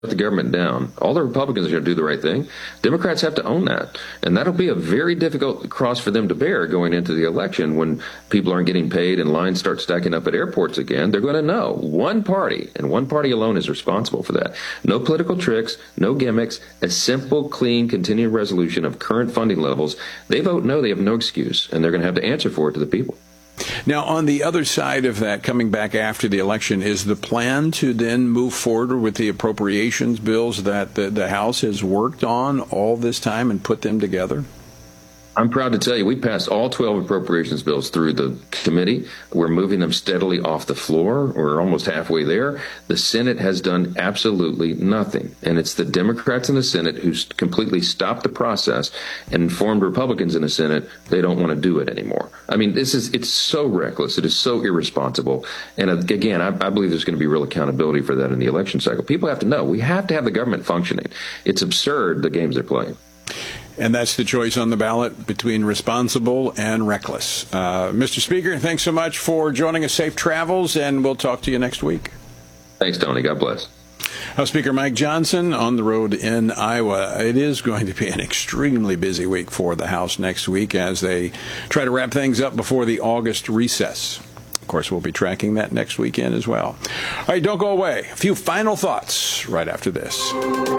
the government down. All the Republicans are going to do the right thing. Democrats have to own that. And that'll be a very difficult cross for them to bear going into the election when people aren't getting paid and lines start stacking up at airports again. They're going to know one party, and one party alone is responsible for that. No political tricks, no gimmicks, a simple, clean, continuing resolution of current funding levels. They vote no, they have no excuse, and they're going to have to answer for it to the people. Now, on the other side of that, coming back after the election, is the plan to then move forward with the appropriations bills that the House has worked on all this time and put them together? I'm proud to tell you we passed all 12 appropriations bills through the committee. We're moving them steadily off the floor. We're almost halfway there. The Senate has done absolutely nothing. And it's the Democrats in the Senate who completely stopped the process and informed Republicans in the Senate they don't want to do it anymore. I mean, it's so reckless. It is so irresponsible. And again, I believe there's going to be real accountability for that in the election cycle. People have to know we have to have the government functioning. It's absurd, the games they're playing. And that's the choice on the ballot between responsible and reckless. Mr. Speaker, thanks so much for joining us. Safe travels, and we'll talk to you next week. Thanks, Tony. God bless. House Speaker Mike Johnson on the road in Iowa. It is going to be an extremely busy week for the House next week as they try to wrap things up before the August recess. Of course, we'll be tracking that next weekend as well. All right, don't go away. A few final thoughts right after this.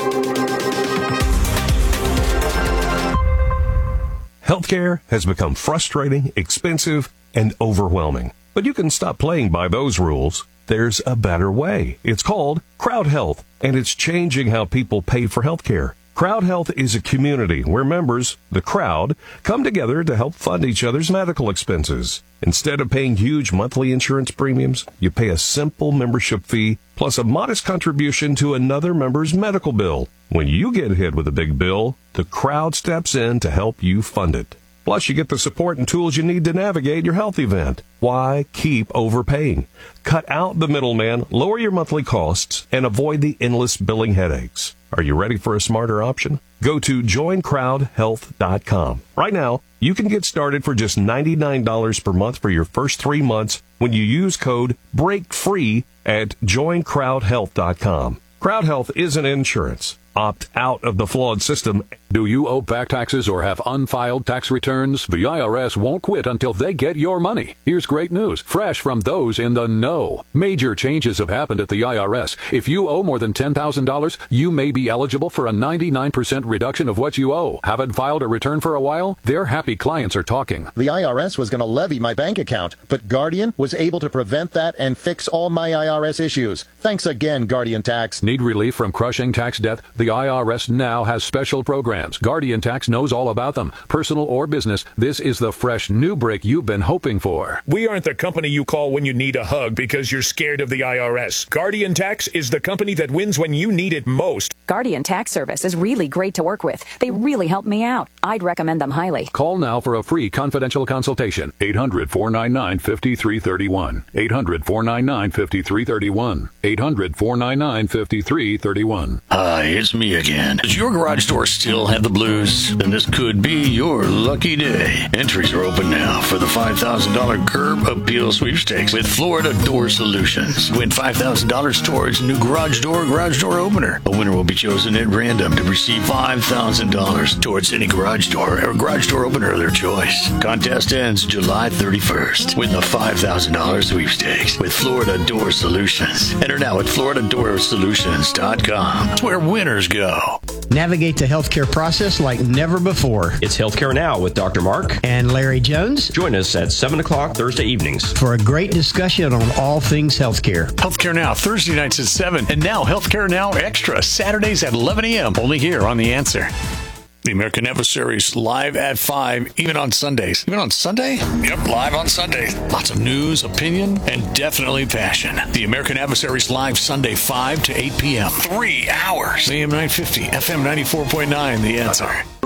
Healthcare has become frustrating, expensive, and overwhelming. But you can stop playing by those rules. There's a better way. It's called Crowd Health, and it's changing how people pay for healthcare. Crowd Health is a community where members, the crowd, come together to help fund each other's medical expenses. Instead of paying huge monthly insurance premiums, you pay a simple membership fee plus a modest contribution to another member's medical bill. When you get hit with a big bill, the crowd steps in to help you fund it. Plus, you get the support and tools you need to navigate your health event. Why keep overpaying? Cut out the middleman, lower your monthly costs, and avoid the endless billing headaches. Are you ready for a smarter option? Go to joincrowdhealth.com. Right now, you can get started for just $99 per month for your first 3 months when you use code BREAKFREE at joincrowdhealth.com. Crowd Health isn't insurance. Opt out of the flawed system. Do you owe back taxes or have unfiled tax returns? The IRS won't quit until they get your money. Here's great news, fresh from those in the know. Major changes have happened at the IRS. If you owe more than $10,000, you may be eligible for a 99% reduction of what you owe. Haven't filed a return for a while? Their happy clients are talking. The IRS was going to levy my bank account, but Guardian was able to prevent that and fix all my IRS issues. Thanks again, Guardian Tax. Need relief from crushing tax debt? The IRS now has special programs. Guardian Tax knows all about them. Personal or business, this is the fresh new break you've been hoping for. We aren't the company you call when you need a hug because you're scared of the IRS. Guardian Tax is the company that wins when you need it most. Guardian Tax Service is really great to work with. They really help me out. I'd recommend them highly. Call now for a free confidential consultation. 800-499-5331. 800-499-5331. 800-499-5331. Hi, it's me again. Does your garage door still have the blues? Then this could be your lucky day. Entries are open now for the $5,000 Curb Appeal Sweepstakes with Florida Door Solutions. Win $5,000 towards a new garage door opener. A winner will be chosen at random to receive $5,000 towards any garage door or garage door opener of their choice. Contest ends July 31st with the $5,000 sweepstakes with Florida Door Solutions. Enter now at FloridaDoorSolutions.com. That's where winners go. Navigate the healthcare process like never before. It's Healthcare Now with Dr. Mark and Larry Jones. Join us at 7 o'clock Thursday evenings for a great discussion on all things healthcare. Healthcare Now, Thursday nights at 7. And now Healthcare Now Extra, Saturdays at 11 a.m. Only here on The Answer. The American Adversaries live at 5, even on Sundays. Even on Sunday? Yep, live on Sunday. Lots of news, opinion, and definitely passion. The American Adversaries live Sunday 5 to 8 p.m. 3 hours. AM 950, FM 94.9, The Answer.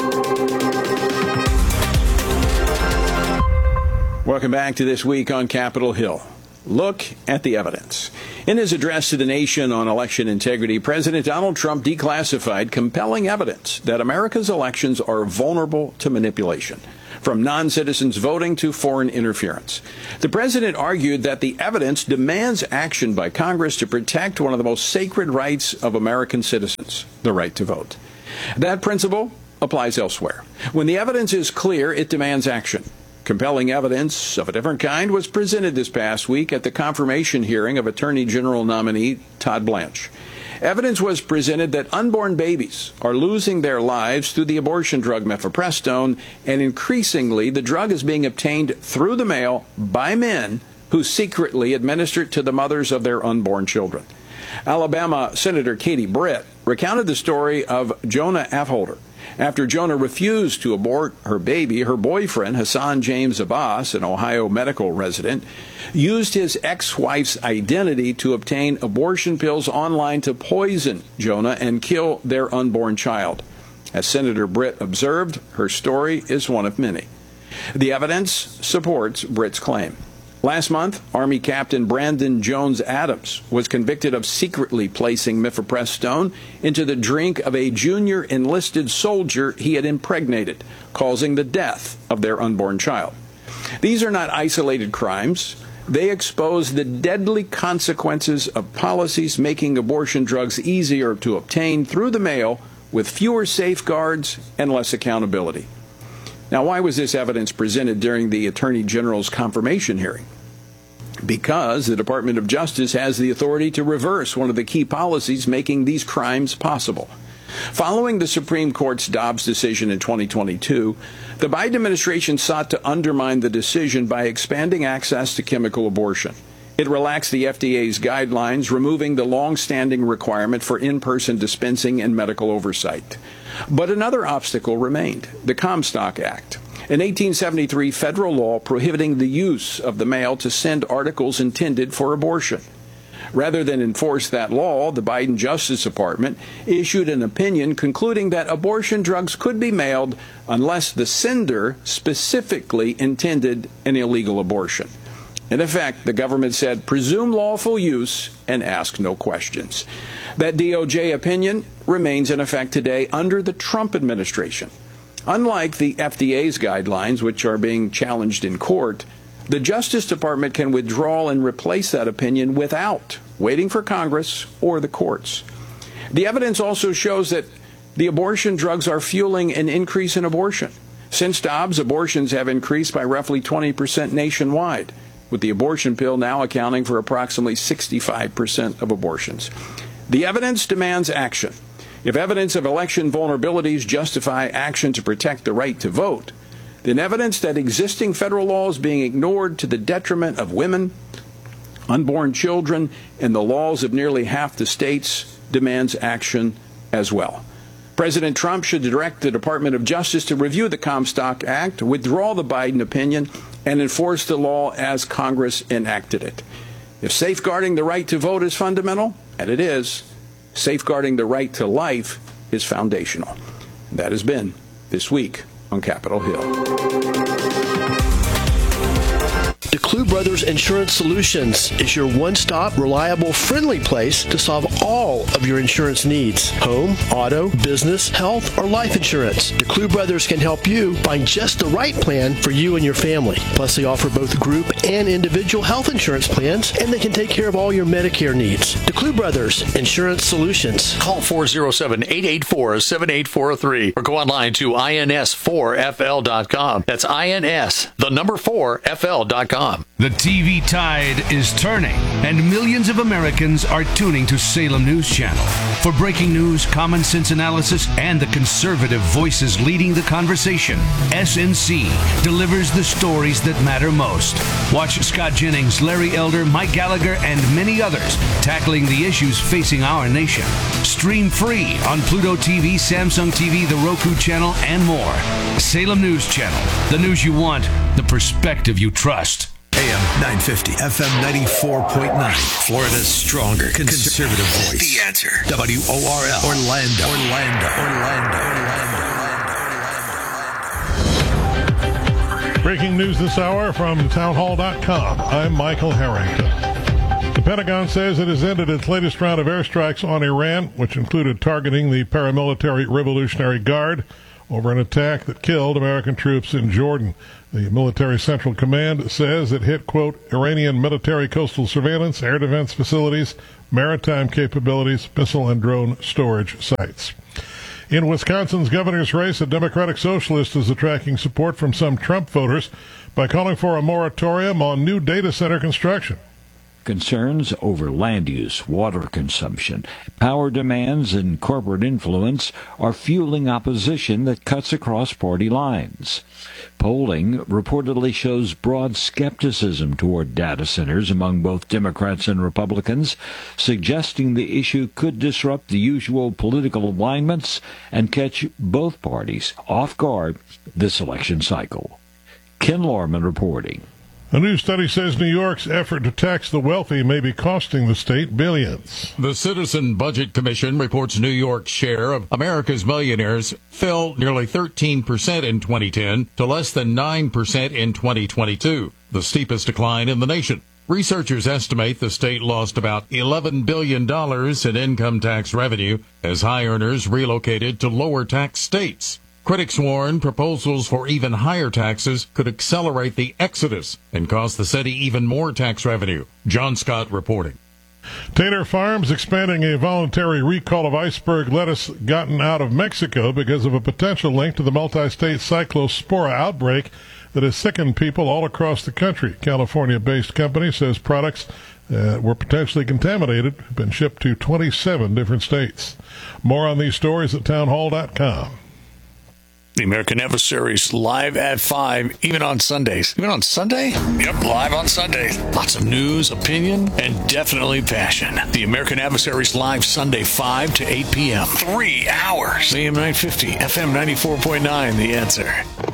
Welcome back to This Week on Capitol Hill. Look at the evidence. In his address to the nation on election integrity, President Donald Trump declassified compelling evidence that America's elections are vulnerable to manipulation. from non-citizens voting to foreign interference. The president argued that the evidence demands action by Congress to protect one of the most sacred rights of American citizens, the right to vote. That principle applies elsewhere. When the evidence is clear, it demands action. Compelling evidence of a different kind was presented this past week at the confirmation hearing of Attorney General nominee Todd Blanche. Evidence was presented that unborn babies are losing their lives through the abortion drug mifepristone, and increasingly the drug is being obtained through the mail by men who secretly administer it to the mothers of their unborn children. Alabama Senator Katie Britt recounted the story of Jonah Affolter. After Jonah refused to abort her baby, her boyfriend, Hassan James Abbas, an Ohio medical resident, used his ex-wife's identity to obtain abortion pills online to poison Jonah and kill their unborn child. As Senator Britt observed, her story is one of many. The evidence supports Britt's claim. Last month, Army Captain Brandon Jones Adams was convicted of secretly placing mifepristone into the drink of a junior enlisted soldier he had impregnated, causing the death of their unborn child. These are not isolated crimes. They expose the deadly consequences of policies making abortion drugs easier to obtain through the mail with fewer safeguards and less accountability. Now, why was this evidence presented during the Attorney General's confirmation hearing? Because the Department of Justice has the authority to reverse one of the key policies making these crimes possible. Following the Supreme Court's Dobbs decision in 2022, the Biden administration sought to undermine the decision by expanding access to chemical abortion. It relaxed the FDA's guidelines, removing the long-standing requirement for in-person dispensing and medical oversight. But another obstacle remained, the Comstock Act, an 1873 federal law prohibiting the use of the mail to send articles intended for abortion. Rather than enforce that law, the Biden Justice Department issued an opinion concluding that abortion drugs could be mailed unless the sender specifically intended an illegal abortion. In effect, the government said, presume lawful use and ask no questions. That DOJ opinion remains in effect today under the Trump administration. Unlike the FDA's guidelines, which are being challenged in court, the Justice Department can withdraw and replace that opinion without waiting for Congress or the courts. The evidence also shows that the abortion drugs are fueling an increase in abortion. Since Dobbs, abortions have increased by roughly 20% nationwide, with the abortion pill now accounting for approximately 65% of abortions. The evidence demands action. If evidence of election vulnerabilities justify action to protect the right to vote, then evidence that existing federal law is being ignored to the detriment of women, unborn children, and the laws of nearly half the states demands action as well. President Trump should direct the Department of Justice to review the Comstock Act, withdraw the Biden opinion, and enforce the law as Congress enacted it. If safeguarding the right to vote is fundamental, and it is, safeguarding the right to life is foundational. That has been This Week on Capitol Hill. DeClue Brothers Insurance Solutions is your one-stop, reliable, friendly place to solve all of your insurance needs. Home, auto, business, health, or life insurance. DeClue Brothers can help you find just the right plan for you and your family. Plus, they offer both group and individual health insurance plans, and they can take care of all your Medicare needs. DeClue Brothers Insurance Solutions. Call 407-884-7843 or go online to ins4fl.com. That's INS, the number 4fl.com. The TV tide is turning, and millions of Americans are tuning to Salem News Channel. For breaking news, common sense analysis, and the conservative voices leading the conversation, SNC delivers the stories that matter most. Watch Scott Jennings, Larry Elder, Mike Gallagher, and many others tackling the issues facing our nation. Stream free on Pluto TV, Samsung TV, the Roku channel, and more. Salem News Channel, the news you want, the perspective you trust. AM 950, FM 94.9. Florida's stronger conservative voice. The Answer. WORL. Orlando. Breaking news this hour from townhall.com. I'm Michael Harrington. The Pentagon says it has ended its latest round of airstrikes on Iran, which included targeting the paramilitary Revolutionary Guard. over an attack that killed American troops in Jordan. The Military Central Command says it hit, quote, Iranian military coastal surveillance, air defense facilities, maritime capabilities, missile and drone storage sites. In Wisconsin's governor's race, a Democratic Socialist is attracting support from some Trump voters by calling for a moratorium on new data center construction. Concerns over land use, water consumption, power demands, and corporate influence are fueling opposition that cuts across party lines. Polling reportedly shows broad skepticism toward data centers among both Democrats and Republicans, suggesting the issue could disrupt the usual political alignments and catch both parties off guard this election cycle. Ken Lorman reporting. A new study says New York's effort to tax the wealthy may be costing the state billions. The Citizen Budget Commission reports New York's share of America's millionaires fell nearly 13% in 2010 to less than 9% in 2022, the steepest decline in the nation. Researchers estimate the state lost about $11 billion in income tax revenue as high earners relocated to lower tax states. Critics warn proposals for even higher taxes could accelerate the exodus and cost the city even more tax revenue. John Scott reporting. Taylor Farms expanding a voluntary recall of iceberg lettuce gotten out of Mexico because of a potential link to the multi-state cyclospora outbreak that has sickened people all across the country. California-based company says products were potentially contaminated have been shipped to 27 different states. More on these stories at townhall.com. The American Adversaries live at 5, even on Sundays. Even on Sunday? Yep, live on Sundays. Lots of news, opinion, and definitely passion. The American Adversaries live Sunday, 5 to 8 p.m. 3 hours. AM 950, FM 94.9, The Answer.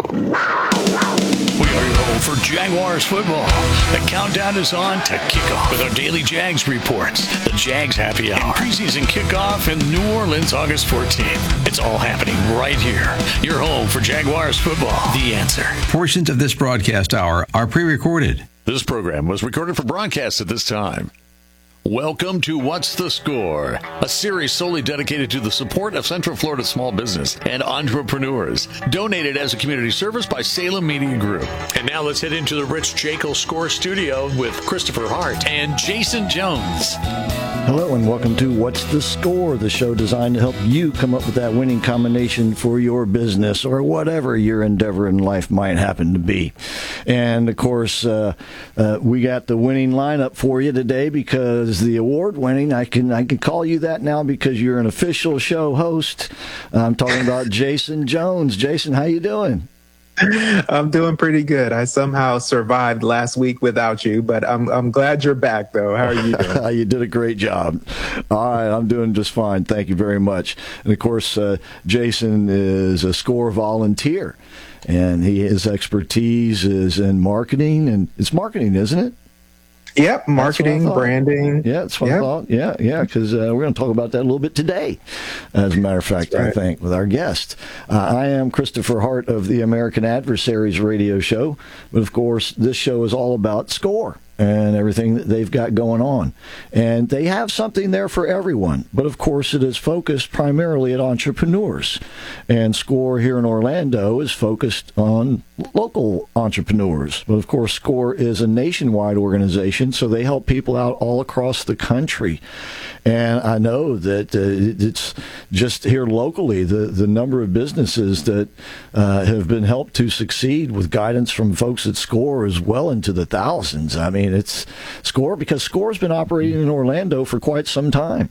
We are your home for Jaguars football. The countdown is on to kickoff with our daily Jags reports. The Jags Happy Hour. And preseason kickoff in New Orleans, August 14th. It's all happening right here. Your home for Jaguars football. The Answer. Portions of this broadcast hour are pre-recorded. This program was recorded for broadcast at this time. Welcome to What's the Score, a series solely dedicated to the support of Central Florida small business and entrepreneurs, donated as a community service by Salem Media Group. And now let's head into the Rich Jekyll Score Studio with Christopher Hart and Jason Jones. Hello and welcome to What's the Score, the show designed to help you come up with that winning combination for your business or whatever your endeavor in life might happen to be. And of course, we got the winning lineup for you today because the award-winning, I can call you that now because you're an official show host. I'm talking about Jason Jones. Jason, how you doing? I'm doing pretty good. I somehow survived last week without you, but I'm glad you're back, though. How are you doing? You did a great job. All right, I'm doing just fine. Thank you very much. And, of course, Jason is a SCORE volunteer, and his expertise is in marketing. And it's marketing, isn't it? Yep, marketing, branding. Yeah, that's what I thought. Yeah, because we're going to talk about that a little bit today, as a matter of fact, I think, with our guest. I am Christopher Hart of the American Adversaries radio show, but of course, this show is all about SCORE and everything that they've got going on. And they have something there for everyone, but of course it is focused primarily at entrepreneurs. And SCORE here in Orlando is focused on local entrepreneurs. But of course SCORE is a nationwide organization, so they help people out all across the country. And I know that it's just here locally, the number of businesses that have been helped to succeed with guidance from folks at SCORE is well into the thousands. I mean, it's SCORE because SCORE's been operating in Orlando for quite some time.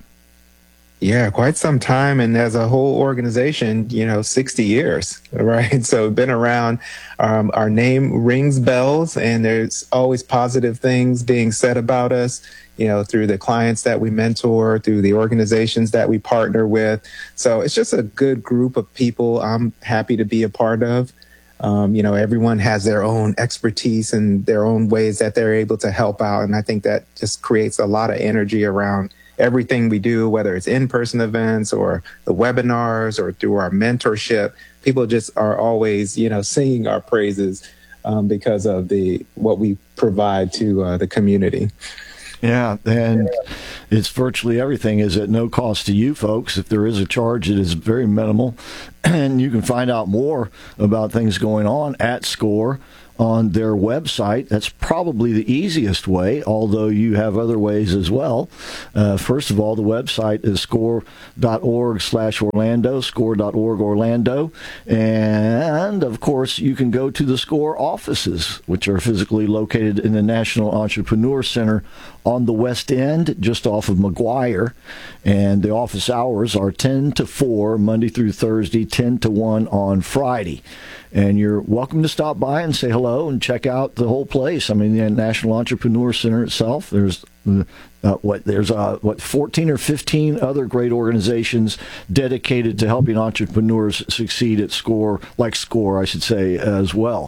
Yeah, quite some time. And as a whole organization, 60 years, right? So been around. Our name rings bells, and there's always positive things being said about us, through the clients that we mentor, through the organizations that we partner with. So it's just a good group of people I'm happy to be a part of. Everyone has their own expertise and their own ways that they're able to help out. And I think that just creates a lot of energy around everything we do, whether it's in-person events or the webinars or through our mentorship. People just are always, singing our praises because of what we provide to the community. Yeah, and it's virtually everything is at no cost to you folks. If there is a charge, it is very minimal. And you can find out more about things going on at SCORE on their website. That's probably the easiest way, although you have other ways as well. First of all, the website is score.org/Orlando, score.org Orlando. And, of course, you can go to the SCORE offices, which are physically located in the National Entrepreneur Center on the West End, just off of McGuire. And the office hours are 10 to 4, Monday through Thursday, 10 to 1 on Friday. And you're welcome to stop by and say hello and check out the whole place. I mean, the National Entrepreneur Center itself, there's 14 or 15 other great organizations dedicated to helping entrepreneurs succeed at SCORE, like SCORE, I should say, as well.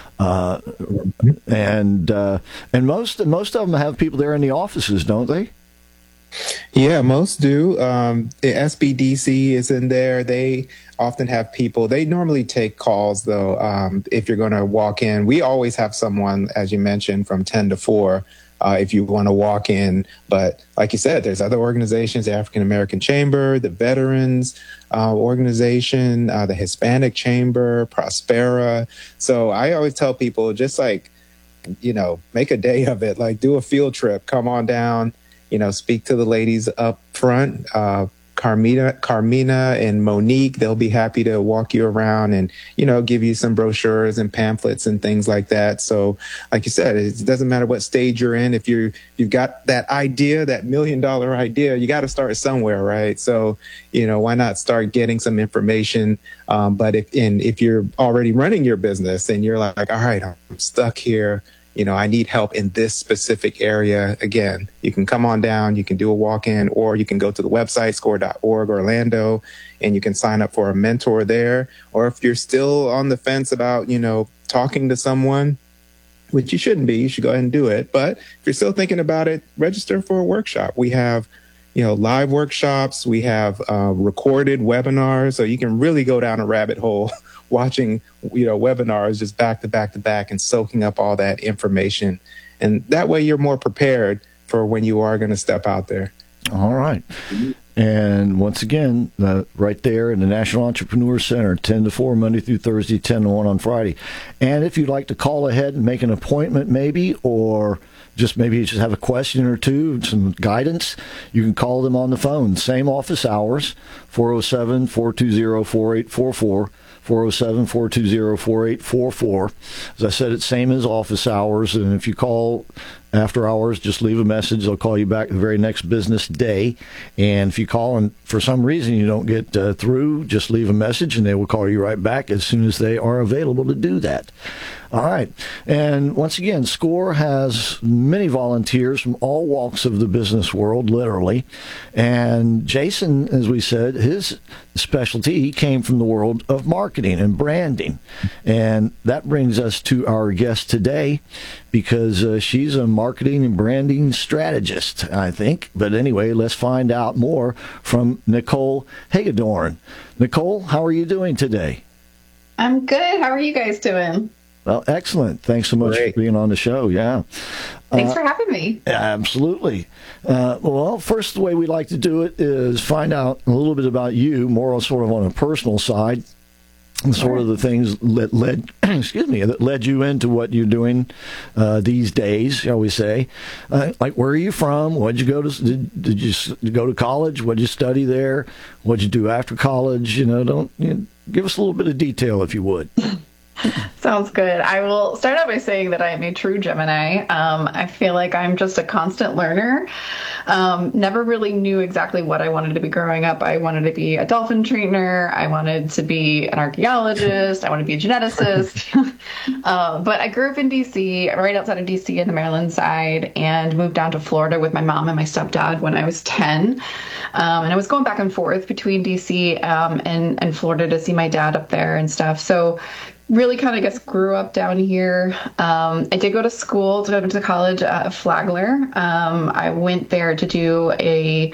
And most of them have people there in the offices, don't they? Yeah, most do. The SBDC is in there. They often have people. They normally take calls, though, if you're going to walk in. We always have someone, as you mentioned, from 10 to 4 if you want to walk in. But like you said, there's other organizations, the African American Chamber, the Veterans Organization, the Hispanic Chamber, Prospera. So I always tell people, just like, make a day of it. Like, do a field trip. Come on down. Speak to the ladies up front, Carmina and Monique. They'll be happy to walk you around and, give you some brochures and pamphlets and things like that. So, like you said, it doesn't matter what stage you're in. If you've got that idea, that $1 million idea, you got to start somewhere, right? So, why not start getting some information? But if you're already running your business and you're like, all right, I'm stuck here. I need help in this specific area. Again, you can come on down, you can do a walk-in, or you can go to the website, score.org Orlando, and you can sign up for a mentor there. Or if you're still on the fence about, talking to someone, which you shouldn't be, you should go ahead and do it. But if you're still thinking about it, register for a workshop. We have, live workshops. We have recorded webinars. So you can really go down a rabbit hole watching, webinars just back to back to back and soaking up all that information. And that way you're more prepared for when you are going to step out there. All right. And once again, right there in the National Entrepreneur Center, 10 to 4, Monday through Thursday, 10 to 1 on Friday. And if you'd like to call ahead and make an appointment maybe, or just have a question or two, some guidance, you can call them on the phone. Same office hours, 407-420-4844. 407-420-4844. As I said, it's same as office hours, and if you call after hours, just leave a message. They'll call you back the very next business day. And if you call and for some reason you don't get through, just leave a message, and they will call you right back as soon as they are available to do that. All right. And once again, SCORE has many volunteers from all walks of the business world, literally. And Jason, as we said, his specialty, he came from the world of marketing and branding. And that brings us to our guest today, because she's a marketing and branding strategist, I think. But anyway, let's find out more from Nicole Hagedorn. Nicole, how are you doing today? I'm good. How are you guys doing? Well, excellent. Thanks so much for being on the show. Yeah. Thanks for having me. Absolutely. Well, first, the way we like to do it is find out a little bit about you, more sort of on a personal side, and sort of the things that led you into what you're doing these days, shall we say. Like, where are you from? What'd you go to? Did you go to college? What'd you study there? What'd you do after college? Give us a little bit of detail, if you would. Sounds good. I will start out by saying that I am a true Gemini. I feel like I'm just a constant learner. Never really knew exactly what I wanted to be growing up. I wanted to be a dolphin trainer. I wanted to be an archaeologist. I wanted to be a geneticist. But I grew up in D.C., right outside of D.C. in the Maryland side, and moved down to Florida with my mom and my stepdad when I was 10. And I was going back and forth between D.C. and Florida to see my dad up there and stuff. So really kind of, grew up down here. I did go to college at Flagler. I went there to do a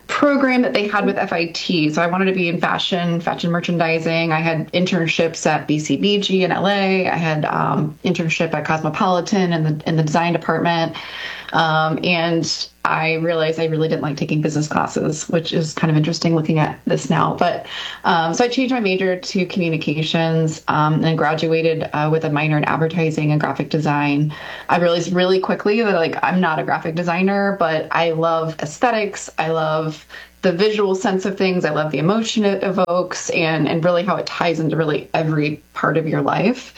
program that they had with FIT. So I wanted to be in fashion merchandising. I had internships at BCBG in LA. I had internship at Cosmopolitan in the design department. And I realized I really didn't like taking business classes, which is kind of interesting looking at this now. But so I changed my major to communications and graduated with a minor in advertising and graphic design. I realized really quickly that like I'm not a graphic designer, but I love aesthetics. I love the visual sense of things. I love the emotion it evokes and really how it ties into really every part of your life.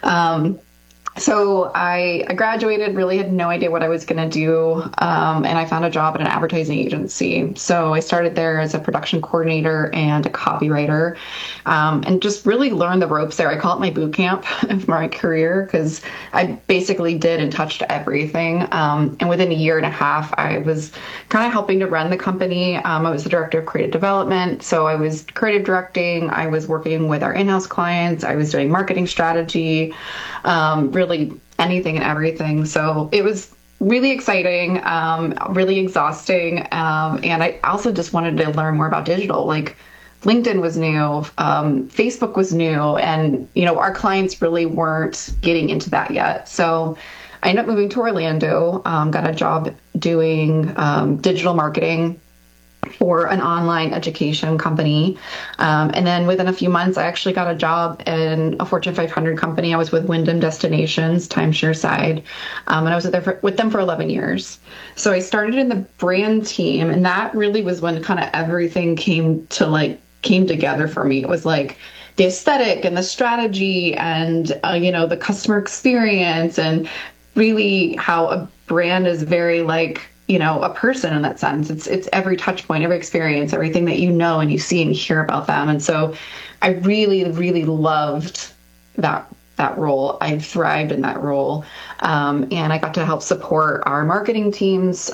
So I graduated, really had no idea what I was going to do, and I found a job at an advertising agency. So I started there as a production coordinator and a copywriter, and just really learned the ropes there. I call it my boot camp of my career because I basically did and touched everything. And within a year and a half, I was kind of helping to run the company. I was the director of creative development, so I was creative directing. I was working with our in-house clients. I was doing marketing strategy. Really anything and everything. So it was really exciting, really exhausting. And I also just wanted to learn more about digital. Like LinkedIn was new, Facebook was new, and, you know, our clients really weren't getting into that yet. So I ended up moving to Orlando, got a job doing digital marketing for an online education company. And then within a few months, I actually got a job in a Fortune 500 company. I was with Wyndham Destinations, timeshare side. And I was with them for 11 years. So I started in the brand team, and that really was when kind of everything came together for me. It was like the aesthetic and the strategy and, the customer experience, and really how a brand is very like, a person in that sense. It's every touch point, every experience, everything that you know and you see and hear about them. And so I really, really loved that role. I thrived in that role. And I got to help support our marketing teams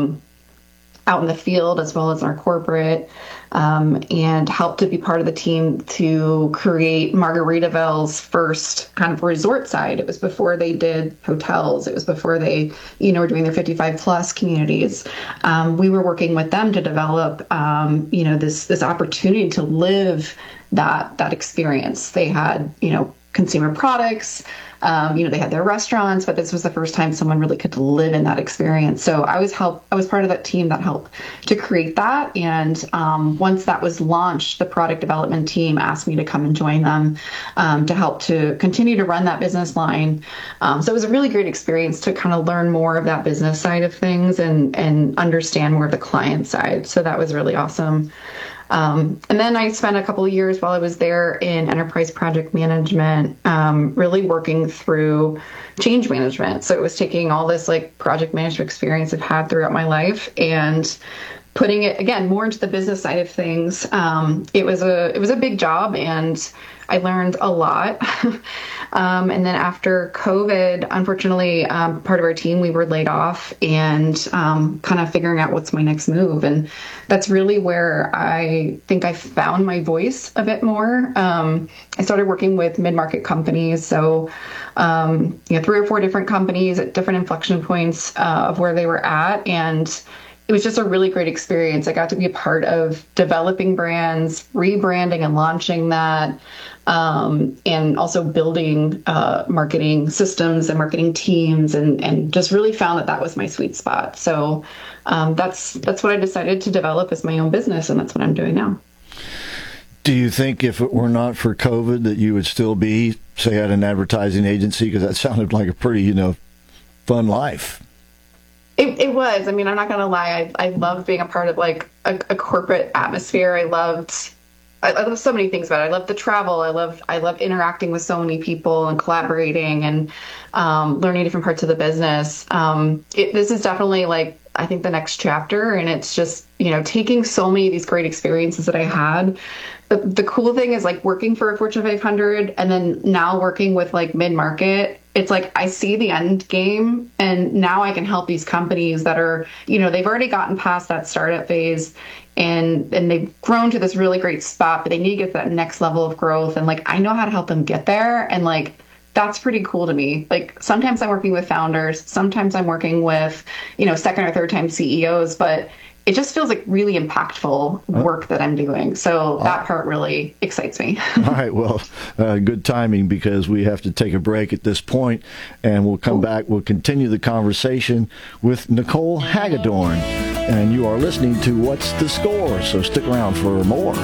out in the field as well as our corporate, and helped to be part of the team to create Margaritaville's first kind of resort side. It was before they did hotels. It was before they, were doing their 55 plus communities. We were working with them to develop, this opportunity to live that experience. They had, consumer products. They had their restaurants, but this was the first time someone really could live in that experience. So I was part of that team that helped to create that. And once that was launched, the product development team asked me to come and join them to help to continue to run that business line. So it was a really great experience to kind of learn more of that business side of things and understand more of the client side. So that was really awesome. And then I spent a couple of years while I was there in enterprise project management, really working through change management. So it was taking all this like project management experience I've had throughout my life and putting it again more into the business side of things. It was a big job, and I learned a lot. And then after COVID, unfortunately, part of our team, we were laid off, and kind of figuring out what's my next move. And that's really where I think I found my voice a bit more. I started working with mid-market companies. So, 3 or 4 different companies at different inflection points of where they were at. And it was just a really great experience. I got to be a part of developing brands, rebranding and launching that, and also building marketing systems and marketing teams, and just really found that was my sweet spot. So that's what I decided to develop as my own business, and that's what I'm doing now. Do you think if it were not for COVID that you would still be, say, at an advertising agency? Because that sounded like a pretty, fun life. It was. I mean, I'm not going to lie. I loved being a part of like a corporate atmosphere. I loved so many things about it. I loved the travel. I loved interacting with so many people and collaborating and learning different parts of the business. This is definitely like, I think, the next chapter. And it's just, taking so many of these great experiences that I had. The cool thing is like working for a Fortune 500 and then now working with like mid-market. It's like I see the end game, and now I can help these companies that are, they've already gotten past that startup phase and they've grown to this really great spot, but they need to get to that next level of growth. And like, I know how to help them get there. And like, that's pretty cool to me. Like sometimes I'm working with founders, sometimes I'm working with, second or third time CEOs, but it just feels like really impactful work that I'm doing. So that part really excites me. All right. Well, good timing, because we have to take a break at this point, and we'll come back. We'll continue the conversation with Nicole Hagedorn, and you are listening to What's the Score? So stick around for more.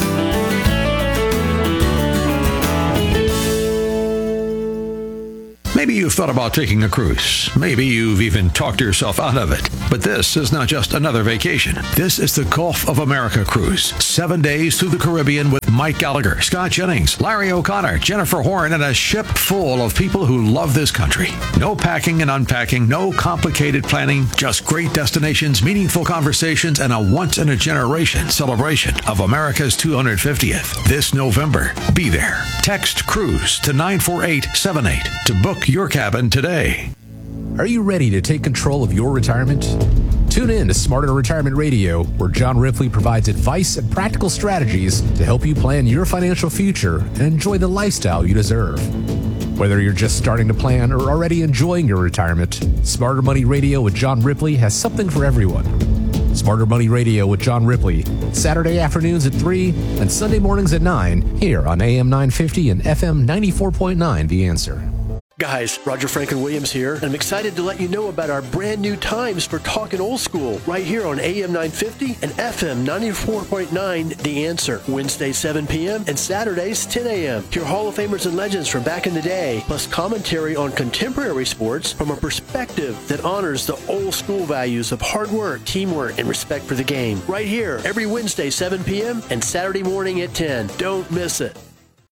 Maybe you've thought about taking a cruise. Maybe you've even talked yourself out of it. But this is not just another vacation. This is the Gulf of America cruise. 7 days through the Caribbean with Mike Gallagher, Scott Jennings, Larry O'Connor, Jennifer Horn, and a ship full of people who love this country. No packing and unpacking, no complicated planning, just great destinations, meaningful conversations, and a once-in-a-generation celebration of America's 250th. This November, be there. Text CRUISE to 94878 to book your cabin today. Are you ready to take control of your retirement? Tune in to Smarter Retirement Radio, where John Ripley provides advice and practical strategies to help you plan your financial future and enjoy the lifestyle you deserve. Whether you're just starting to plan or already enjoying your retirement, Smarter Money Radio with John Ripley has something for everyone. Smarter Money Radio with John Ripley, Saturday afternoons at 3 and Sunday mornings at 9, here on AM 950 and FM 94.9 The Answer. Guys, Roger Franklin Williams here, and I'm excited to let you know about our brand new times for Talkin' Old School right here on AM 950 and FM 94.9 The Answer. Wednesdays 7 p.m. and Saturdays 10 a.m. Hear Hall of Famers and legends from back in the day, plus commentary on contemporary sports from a perspective that honors the old school values of hard work, teamwork, and respect for the game. Right here, every Wednesday 7 p.m. and Saturday morning at 10. Don't miss it.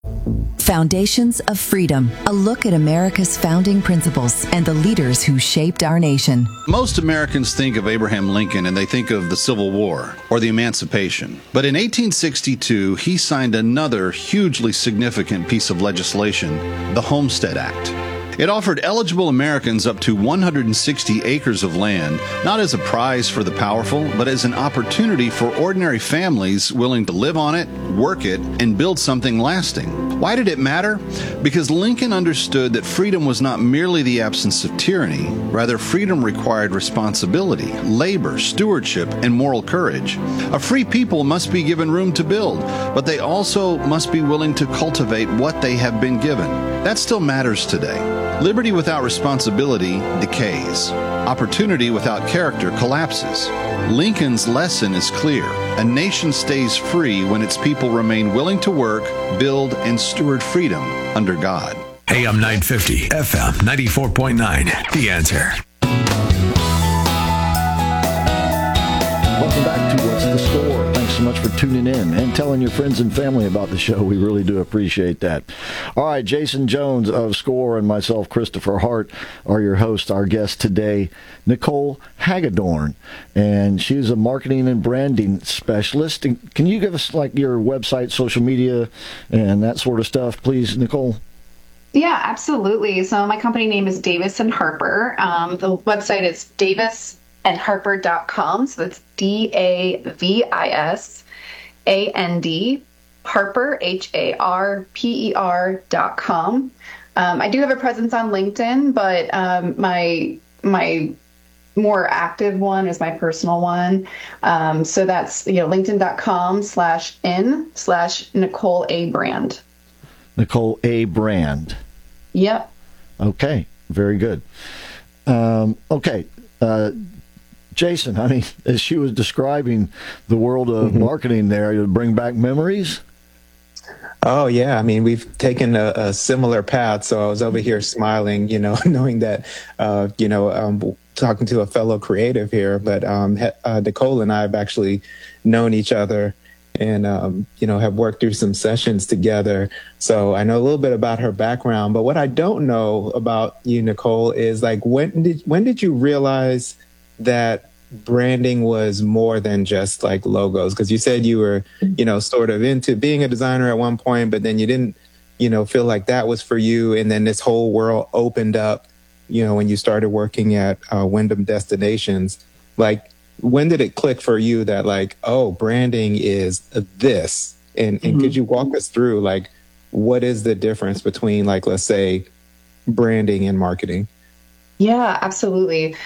Foundations of Freedom, a look at America's founding principles and the leaders who shaped our nation. Most Americans think of Abraham Lincoln and they think of the Civil War or the Emancipation. But in 1862, he signed another hugely significant piece of legislation, the Homestead Act. It offered eligible Americans up to 160 acres of land, not as a prize for the powerful, but as an opportunity for ordinary families willing to live on it, work it, and build something lasting. Why did it matter? Because Lincoln understood that freedom was not merely the absence of tyranny. Rather, freedom required responsibility, labor, stewardship, and moral courage. A free people must be given room to build, but they also must be willing to cultivate what they have been given. That still matters today. Liberty without responsibility decays. Opportunity without character collapses. Lincoln's lesson is clear. A nation stays free when its people remain willing to work, build, and steward freedom under God. AM 950, FM 94.9. The Answer. Welcome back to What's the Score? Thanks so much for tuning in and telling your friends and family about the show. We really do appreciate that. All right, Jason Jones of SCORE and myself, Christopher Hart, are your hosts. Our guest today, Nicole Hagedorn, and she's a marketing and branding specialist. And can you give us like your website, social media, and that sort of stuff, please, Nicole? Yeah, absolutely. So my company name is Davis and Harper. The website is davisandharper.com. So that's DAVISAND, Harper, HARPER.com. I do have a presence on LinkedIn, but my more active one is my personal one. So that's LinkedIn.com/Nicole A. Brand. Nicole A. Brand. Yep. Okay. Very good. Okay. Jason, I mean, as she was describing the world of marketing there, to bring back memories? Oh, yeah. I mean, we've taken a similar path. So I was over here smiling, knowing that, talking to a fellow creative here. But Nicole and I have actually known each other and, have worked through some sessions together. So I know a little bit about her background. But what I don't know about you, Nicole, is like, when did you realize that branding was more than just like logos? Because you said you were, sort of into being a designer at one point, but then you didn't, feel like that was for you. And then this whole world opened up, when you started working at Wyndham Destinations. Like, when did it click for you that like, oh, branding is this? And could you walk us through like, what is the difference between like, let's say, branding and marketing? Yeah, absolutely.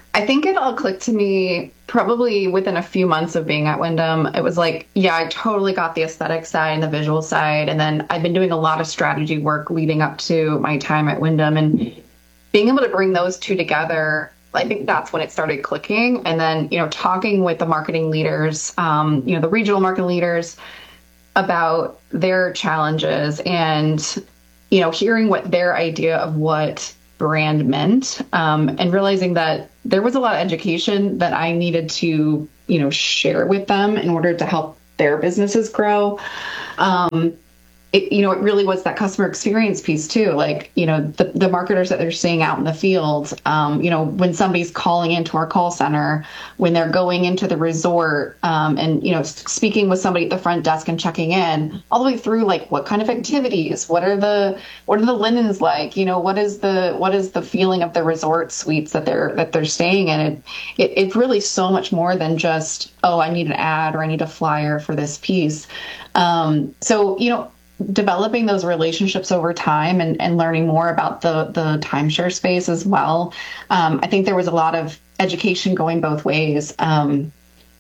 I think it all clicked to me probably within a few months of being at Wyndham. It was like, yeah, I totally got the aesthetic side and the visual side. And then I've been doing a lot of strategy work leading up to my time at Wyndham. And being able to bring those two together, I think that's when it started clicking. And then, talking with the marketing leaders, the regional marketing leaders about their challenges and, hearing what their idea of what brand meant, and realizing that there was a lot of education that I needed to, share with them in order to help their businesses grow. It really was that customer experience piece too. Like, the marketers that they're seeing out in the field, when somebody's calling into our call center, when they're going into the resort, and, speaking with somebody at the front desk and checking in, all the way through, like, what kind of activities, what are the linens like, what is the feeling of the resort suites that they're staying in. It's really so much more than just, oh, I need an ad or I need a flyer for this piece. Developing those relationships over time and learning more about the timeshare space as well. I think there was a lot of education going both ways. And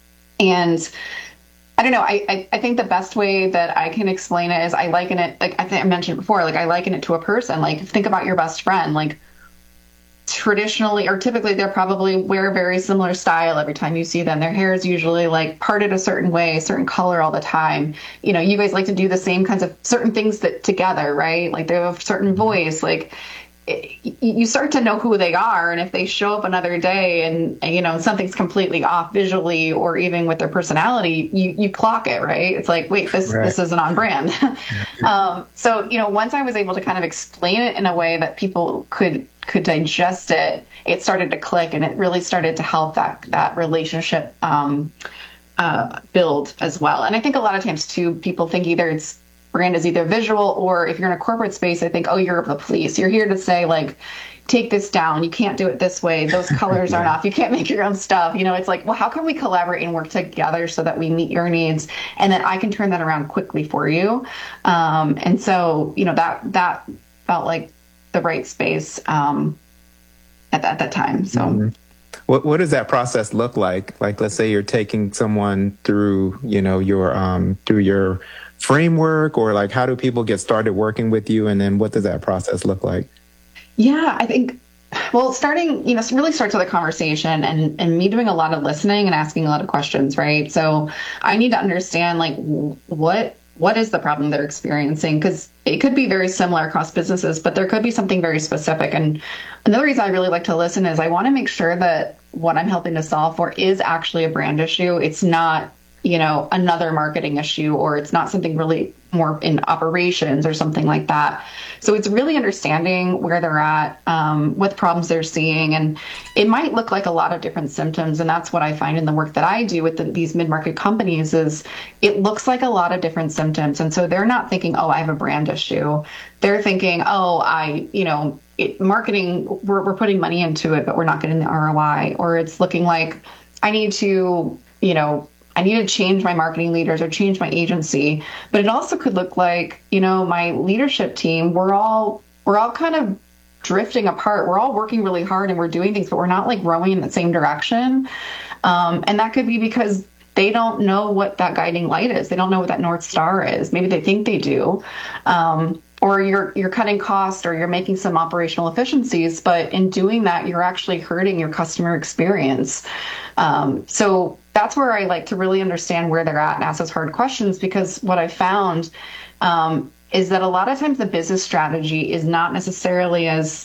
I don't know, I think the best way that I can explain it is I liken it, like I think I mentioned before, like I liken it to a person. Like, think about your best friend. Like, traditionally or typically they're probably wear a very similar style every time you see them. Their hair is usually like parted a certain way, a certain color all the time. You guys like to do the same kinds of certain things that together, right? Like, they have a certain voice. Like, you start to know who they are, and if they show up another day and something's completely off visually or even with their personality, you clock it, right? It's like, wait, this isn't on brand. So once I was able to kind of explain it in a way that people could digest it, it started to click, and it really started to help that relationship build as well. And I think a lot of times too, people think brand is either visual, or if you're in a corporate space, I think, oh, you're the police. You're here to say, like, take this down. You can't do it this way. Those colors aren't off. You can't make your own stuff. It's like, well, how can we collaborate and work together so that we meet your needs, and then I can turn that around quickly for you. And so, that felt like the right space at that time. So. Mm-hmm. What does that process look like? Like, let's say you're taking someone through, through your framework, or like, how do people get started working with you? And then what does that process look like? Yeah, I think, starting, really starts with a conversation and me doing a lot of listening and asking a lot of questions, right? So I need to understand, like, what is the problem they're experiencing? Because it could be very similar across businesses, but there could be something very specific. And another reason I really like to listen is I want to make sure that what I'm helping to solve for is actually a brand issue. It's not, another marketing issue, or it's not something really more in operations or something like that. So it's really understanding where they're at, what problems they're seeing. And it might look like a lot of different symptoms. And that's what I find in the work that I do with these mid-market companies is it looks like a lot of different symptoms. And so they're not thinking, oh, I have a brand issue. They're thinking, oh, marketing, we're putting money into it, but we're not getting the ROI. Or it's looking like I need to change my marketing leaders or change my agency. But it also could look like, my leadership team, we're all kind of drifting apart. We're all working really hard and we're doing things, but we're not like rowing in the same direction. And that could be because they don't know what that guiding light is. They don't know what that North Star is. Maybe they think they do. Or you're cutting costs, or you're making some operational efficiencies, but in doing that, you're actually hurting your customer experience. So that's where I like to really understand where they're at and ask those hard questions, because what I found is that a lot of times the business strategy is not necessarily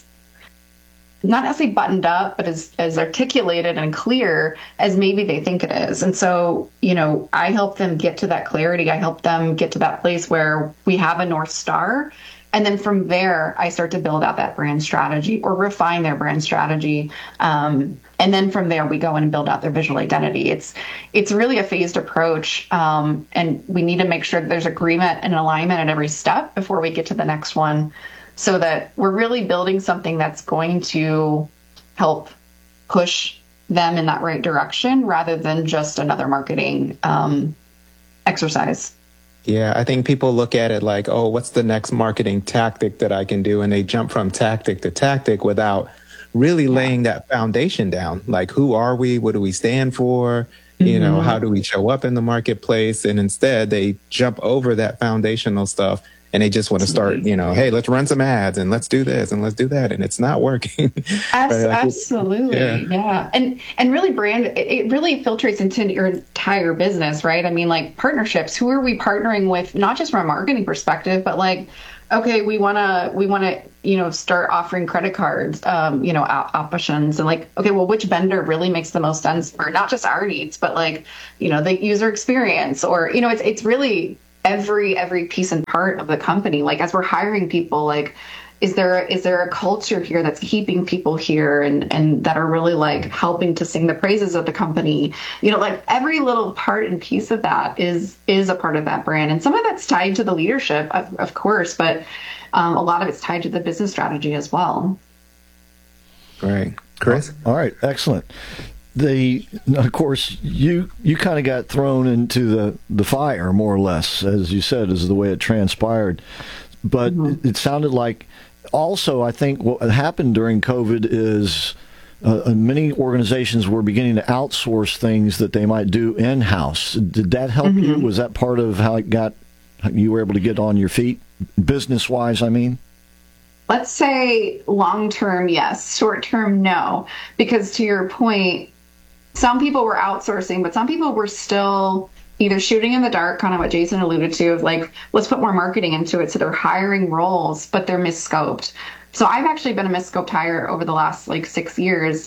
buttoned up, but as articulated and clear as maybe they think it is. And so, I help them get to that clarity. I help them get to that place where we have a North Star. And then from there, I start to build out that brand strategy or refine their brand strategy. And then from there, we go in and build out their visual identity. It's really a phased approach. And we need to make sure that there's agreement and alignment at every step before we get to the next one, so that we're really building something that's going to help push them in that right direction rather than just another marketing exercise. Yeah, I think people look at it like, oh, what's the next marketing tactic that I can do? And they jump from tactic to tactic without really laying that foundation down. Like, who are we? What do we stand for? You know, how do we show up in the marketplace? And instead they jump over that foundational stuff and they just want to start, you know, hey, let's run some ads and let's do this and let's do that. And it's not working. Absolutely. Yeah. And really brand, it really filtrates into your entire business, right? I mean, like partnerships, who are we partnering with? Not just from a marketing perspective, but like, okay, we want to, you know, start offering credit cards, you know, options, and like, okay, well, which vendor really makes the most sense for not just our needs, but like, you know, the user experience, or, you know, it's really every piece and part of the company. Like, as we're hiring people, like, is there a culture here that's keeping people here and that are really like helping to sing the praises of the company? You know, like every little part and piece of that is a part of that brand. And some of that's tied to the leadership, of course, but a lot of it's tied to the business strategy as well. Great. Chris? All right. Excellent. Of course, you kind of got thrown into the fire, more or less, as you said, is the way it transpired. But it sounded like also, I think what happened during COVID is many organizations were beginning to outsource things that they might do in-house. Did that help you? Was that part of how you were able to get on your feet, business-wise, I mean? Let's say long-term, yes. Short-term, no. Because to your point, some people were outsourcing, but some people were still either shooting in the dark, kind of what Jason alluded to, of like, let's put more marketing into it. So they're hiring roles, but they're misscoped. So I've actually been a misscoped hire over the last like 6 years,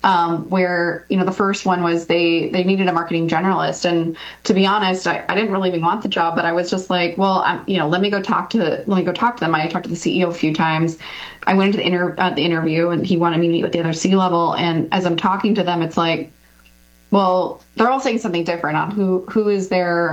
where, you know, the first one was they needed a marketing generalist. And to be honest, I didn't really even want the job, but I was just like, well, you know, let me go talk to them. I talked to the CEO a few times. I went into the interview and he wanted me to meet with the other C-level. And as I'm talking to them, it's like, well, they're all saying something different on who is their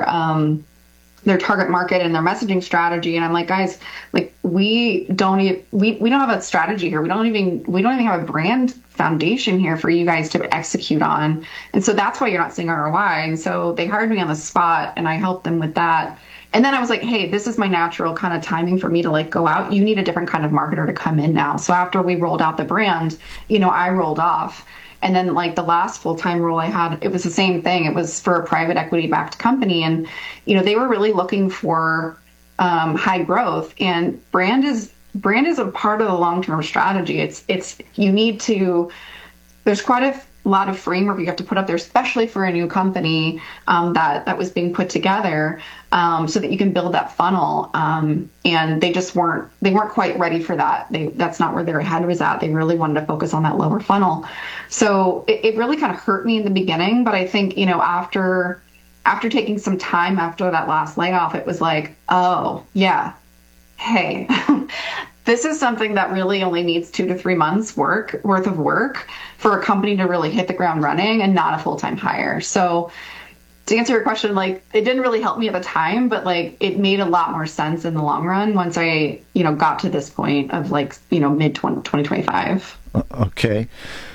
target market and their messaging strategy. And I'm like, guys, like we don't have a strategy here. We don't even have a brand foundation here for you guys to execute on. And so that's why you're not seeing ROI. And so they hired me on the spot and I helped them with that. And then I was like, hey, this is my natural kind of timing for me to like go out. You need a different kind of marketer to come in now. So after we rolled out the brand, you know, I rolled off. And then like the last full-time role I had, it was the same thing. It was for a private equity backed company. And, you know, they were really looking for high growth, and brand is a part of the long-term strategy. It's you need to, there's quite a lot of framework you have to put up there, especially for a new company that was being put together, so that you can build that funnel. And they weren't quite ready for that. That's not where their head was at. They really wanted to focus on that lower funnel. So it really kind of hurt me in the beginning. But I think, you know, after taking some time after that last layoff, it was like, oh yeah, hey, this is something that really only needs 2 to 3 months worth of work for a company to really hit the ground running, and not a full-time hire. So to answer your question, like, it didn't really help me at the time, but like it made a lot more sense in the long run once I, you know, got to this point of like, you know, mid 2025. Okay.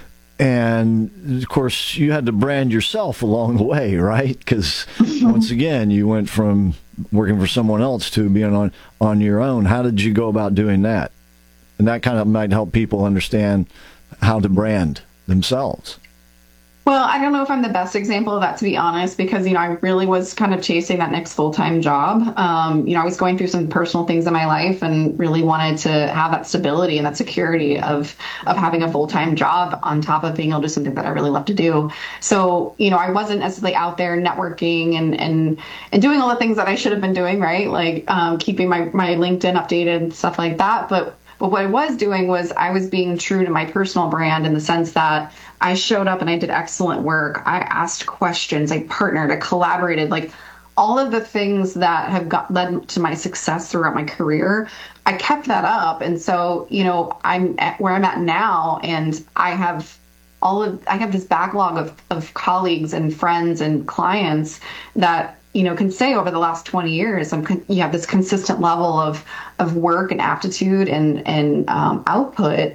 And of course you had to brand yourself along the way, right? Because once again, you went from working for someone else to being on your own. How did you go about doing that? And that kind of might help people understand how to brand themselves. Well, I don't know if I'm the best example of that, to be honest, because, you know, I really was kind of chasing that next full-time job. You know, I was going through some personal things in my life and really wanted to have that stability and that security of having a full-time job on top of being able to do something that I really love to do. So, you know, I wasn't necessarily out there networking and doing all the things that I should have been doing, right? Like keeping my LinkedIn updated and stuff like that. But what I was doing was I was being true to my personal brand, in the sense that I showed up and I did excellent work. I asked questions, I partnered, I collaborated, like all of the things that have led to my success throughout my career. I kept that up. And so, you know, I'm at where I'm at now, and I have this backlog of colleagues and friends and clients that, you know, can say over the last 20 years, you have this consistent level of work and aptitude and output.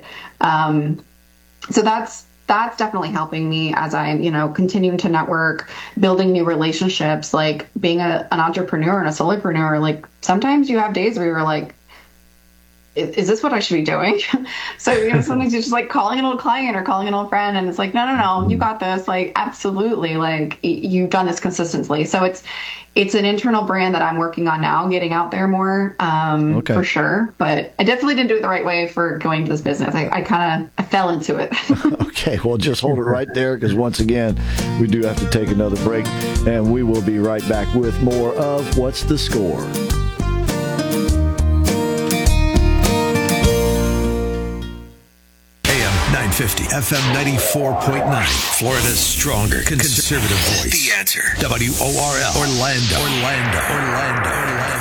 So that's definitely helping me as I'm, you know, continuing to network, building new relationships. Like being an entrepreneur and a solopreneur, like sometimes you have days where you're like, is this what I should be doing? So, sometimes you're just like calling an old client or calling an old friend, and it's like, no, you got this. Like, absolutely. Like, you've done this consistently. So it's an internal brand that I'm working on now, getting out there more, for sure. But I definitely didn't do it the right way for going to this business. I fell into it. Okay, well, just hold it right there, because once again, we do have to take another break, and we will be right back with more of What's the Score? AM 950, FM 94.9, Florida's stronger conservative voice. The Answer. WORL. Orlando.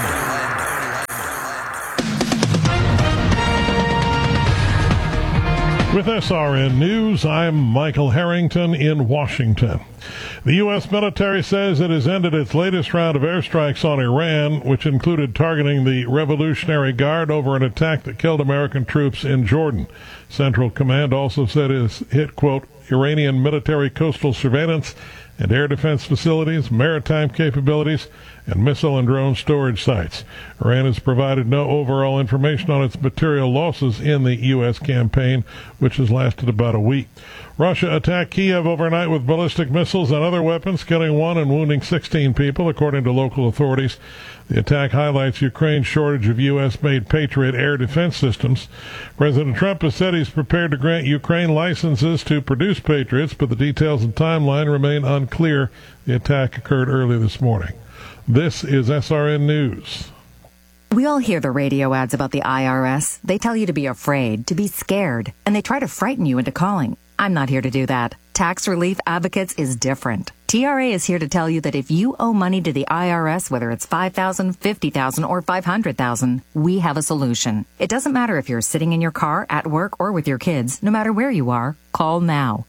With SRN News, I'm Michael Harrington in Washington. The U.S. military says it has ended its latest round of airstrikes on Iran, which included targeting the Revolutionary Guard over an attack that killed American troops in Jordan. Central Command also said it has hit, quote, Iranian military coastal surveillance and air defense facilities, maritime capabilities, and missile and drone storage sites. Iran has provided no overall information on its material losses in the U.S. campaign, which has lasted about a week. Russia attacked Kiev overnight with ballistic missiles and other weapons, killing 1 and wounding 16 people, according to local authorities. The attack highlights Ukraine's shortage of U.S.-made Patriot air defense systems. President Trump has said he's prepared to grant Ukraine licenses to produce Patriots, but the details and timeline remain unclear. The attack occurred early this morning. This is SRN News. We all hear the radio ads about the IRS. They tell you to be afraid, to be scared, and they try to frighten you into calling. I'm not here to do that. Tax Relief Advocates is different. TRA is here to tell you that if you owe money to the IRS, whether it's $5,000, $50,000, or $500,000, we have a solution. It doesn't matter if you're sitting in your car, at work, or with your kids. No matter where you are, call now.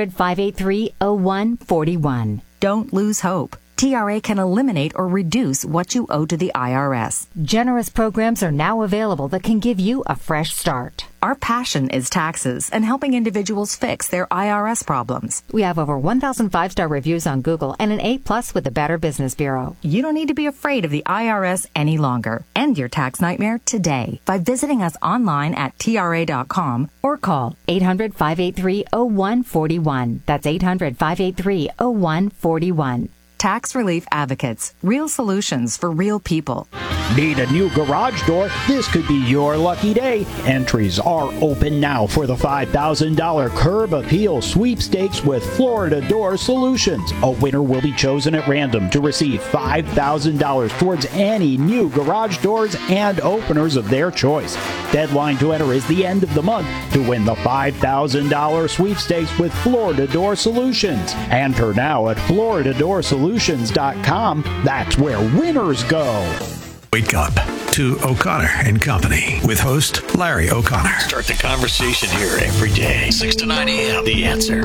800-583-0141. Don't lose hope. TRA can eliminate or reduce what you owe to the IRS. Generous programs are now available that can give you a fresh start. Our passion is taxes and helping individuals fix their IRS problems. We have over 1,000 5-star reviews on Google and an A+ with the Better Business Bureau. You don't need to be afraid of the IRS any longer. End your tax nightmare today by visiting us online at TRA.com or call 800-583-0141. That's 800-583-0141. Tax Relief Advocates. Real solutions for real people. Need a new garage door? This could be your lucky day. Entries are open now for the $5,000 Curb Appeal Sweepstakes with Florida Door Solutions. A winner will be chosen at random to receive $5,000 towards any new garage doors and openers of their choice. Deadline to enter is the end of the month to win the $5,000 sweepstakes with Florida Door Solutions. Enter now at FloridaDoorSolutions.com. That's where winners go. Wake up to O'Connor and Company with host Larry O'Connor. Start the conversation here every day, 6 to 9 a.m. The Answer.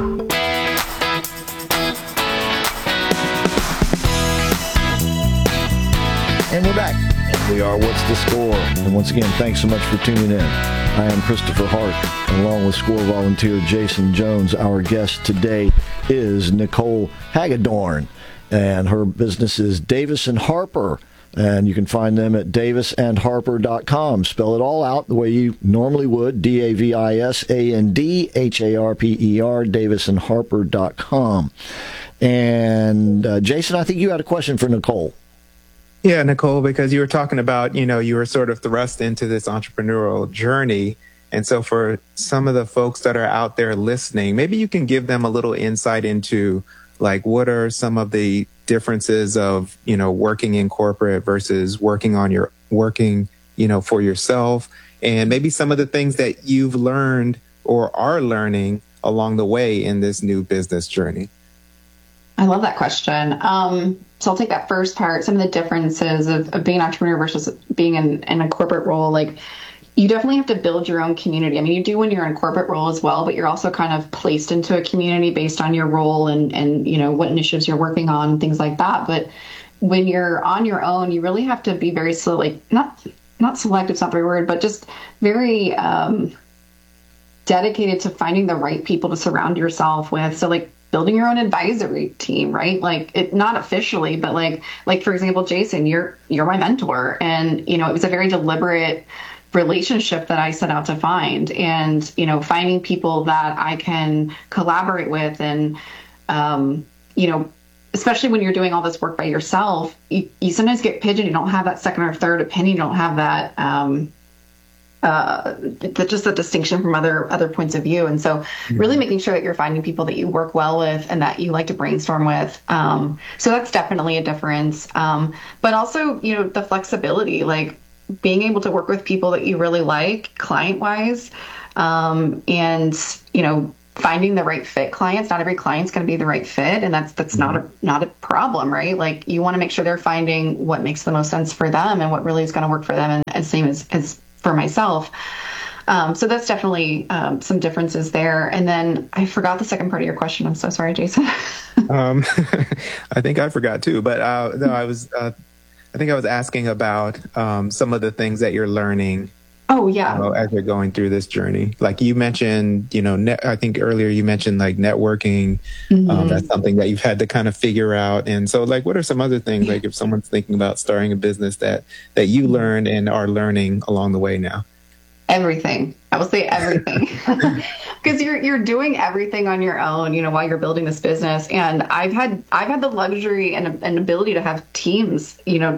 And we're back. And we are What's the Score? And once again, thanks so much for tuning in. I am Christopher Hart, and along with Score volunteer Jason Jones. Our guest today is Nicole Hagedorn, and her business is Davis & Harper. And you can find them at davisandharper.com. Spell it all out the way you normally would, DAVISANDHARPER, davisandharper.com. And Jason, I think you had a question for Nicole. Yeah, Nicole, because you were talking about, you were sort of thrust into this entrepreneurial journey. And so for some of the folks that are out there listening, maybe you can give them a little insight into, like, what are some of the differences of, working in corporate versus working for yourself, and maybe some of the things that you've learned or are learning along the way in this new business journey. I love that question. So I'll take that first part, some of the differences of being an entrepreneur versus being in a corporate role. Like, you definitely have to build your own community. I mean, you do when you're in a corporate role as well, but you're also kind of placed into a community based on your role and what initiatives you're working on, things like that. But when you're on your own, you really have to be very not selective, it's not the right word, but just very dedicated to finding the right people to surround yourself with. So, like, building your own advisory team, right? Like, it not officially, but like for example, Jason, you're my mentor, and it was a very deliberate relationship that I set out to find, and, you know, finding people that I can collaborate with. And, you know, especially when you're doing all this work by yourself, you sometimes get pigeoned. You don't have that second or third opinion. You don't have that, just the distinction from other points of view. And so really making sure that you're finding people that you work well with and that you like to brainstorm with. So that's definitely a difference. But also, you know, the flexibility, like being able to work with people that you really like client wise, and, you know, finding the right fit clients. Not every client's going to be the right fit, and that's not a problem, right? Like, you want to make sure they're finding what makes the most sense for them and what really is going to work for them, and same as for myself. So that's definitely some differences there. And then I forgot the second part of your question. I'm so sorry, Jason. I think I forgot too, but no, I think I was asking about some of the things that you're learning. Oh, yeah. As you're going through this journey. Like you mentioned, you know, I think earlier you mentioned like networking. That's something that you've had to kind of figure out. And so, like, what are some other things, like if someone's thinking about starting a business that you learned and are learning along the way now? Everything. I will say everything. Because you're doing everything on your own, you know, while you're building this business. And I've had the luxury and ability to have teams, you know,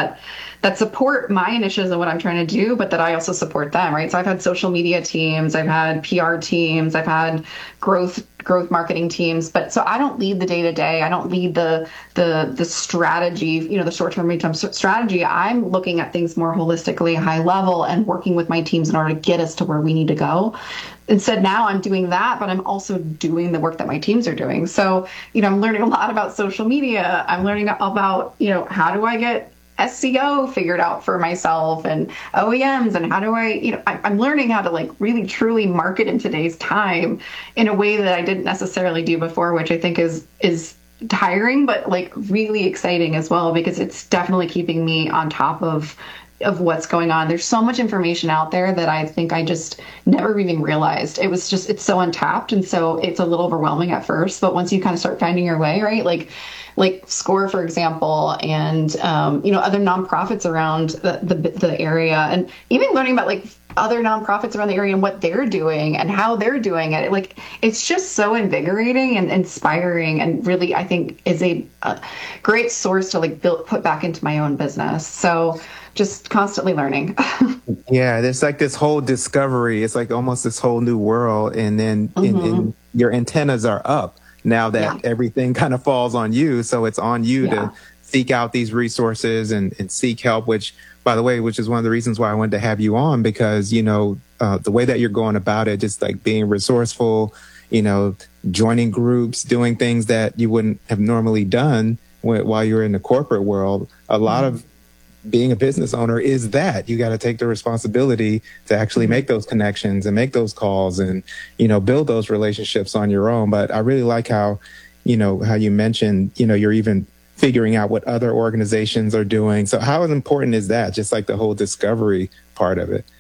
that support my initiatives and what I'm trying to do, but that I also support them, right? So I've had social media teams, I've had PR teams, I've had growth marketing teams, but so I don't lead the day-to-day. I don't lead the strategy, you know, the short-term, mid-term strategy. I'm looking at things more holistically, high level, and working with my teams in order to get us to where we need to go. Instead, now I'm doing that, but I'm also doing the work that my teams are doing. So, you know, I'm learning a lot about social media. I'm learning about, you know, how do I get SEO figured out for myself and OEMs, and how do I, you know, I'm learning how to like really truly market in today's time in a way that I didn't necessarily do before, which I think is tiring, but like really exciting as well, because it's definitely keeping me on top of what's going on. There's so much information out there that I think I just never even realized. It's so untapped. And so it's a little overwhelming at first, but once you kind of start finding your way, right? Like SCORE, for example, and, you know, other nonprofits around the area, and even learning about like other nonprofits around the area and what they're doing and how they're doing it. Like, it's just so invigorating and inspiring, and really, I think, is a great source to like put back into my own business. So just constantly learning. Yeah, there's like this whole discovery. It's like almost this whole new world. And then and your antennas are up now that everything kind of falls on you. So it's on you to seek out these resources and seek help, which, by the way, which is one of the reasons why I wanted to have you on, because, you know, the way that you're going about it, just like being resourceful, you know, joining groups, doing things that you wouldn't have normally done while you're in the corporate world. A lot of being a business owner is that you got to take the responsibility to actually make those connections and make those calls and, you know, build those relationships on your own. But I really like how, you know, how you mentioned, you know, you're even figuring out what other organizations are doing. So how important is that? Just like the whole discovery part of it.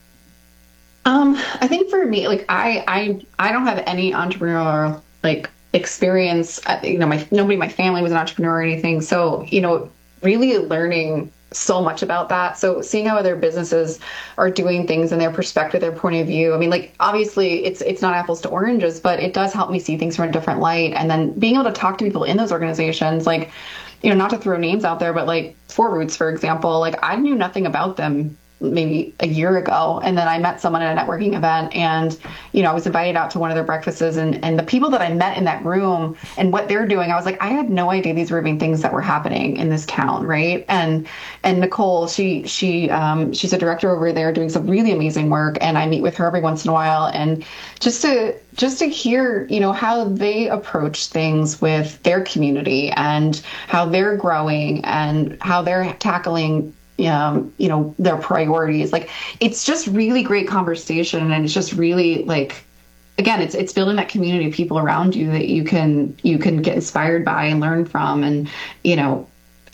I think for me, like I don't have any entrepreneurial like experience. You know, nobody in my family was an entrepreneur or anything. So, you know, really learning so much about that. So seeing how other businesses are doing things and their perspective, their point of view. I mean, like, obviously it's not apples to oranges, but it does help me see things from a different light. And then being able to talk to people in those organizations, like, you know, not to throw names out there, but like Four Roots, for example, like I knew nothing about them maybe a year ago. And then I met someone at a networking event, and, you know, I was invited out to one of their breakfasts, and the people that I met in that room and what they're doing, I was like, I had no idea these were even things that were happening in this town. Right. And Nicole, she's a director over there doing some really amazing work. And I meet with her every once in a while. And just to hear, you know, how they approach things with their community and how they're growing and how they're tackling you know, their priorities. Like, it's just really great conversation, and it's just really like, again, it's building that community of people around you that you can get inspired by and learn from. And, you know,